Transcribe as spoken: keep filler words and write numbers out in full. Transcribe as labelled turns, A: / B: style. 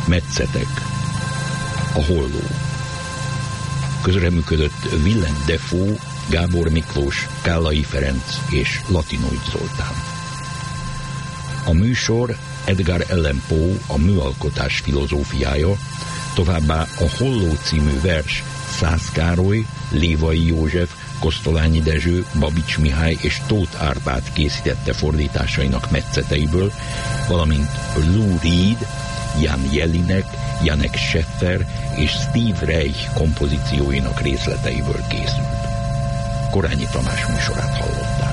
A: Metszetek. A Holló. Közreműködött Willem Dafoe, Gábor Miklós, Kállai Ferenc és Latinoid Zoltán. A műsor Edgar Allan Poe, a műalkotás filozófiája, továbbá a Holló című vers Szász Károly, Lévai József, Kosztolányi Dezső, Babics Mihály és Tóth Árpád készítette fordításainak metszeteiből, valamint Lou Reed, Jan Jelinek, Janek Scheffer és Steve Reich kompozícióinak részleteiből készült. Korányi Tamás műsorát hallották.